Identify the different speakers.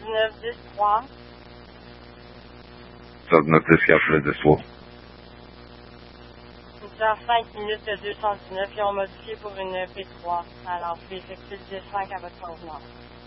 Speaker 1: 19-10-3.
Speaker 2: Ça va noter ce qu'il y a après le 10-3.
Speaker 1: 1h05 minutes de 219 et on modifie pour une P3. Alors, je vais effectuer le 10-5 à votre convenance.